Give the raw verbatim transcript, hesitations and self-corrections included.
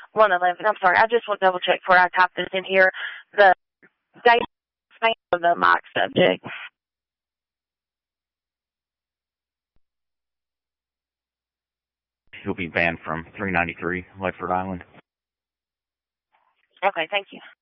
one eleven. I'm sorry. I just want to double check before I type this in here. The date of the mic subject. He'll be banned from three ninety-three Ledford Island. Okay, thank you.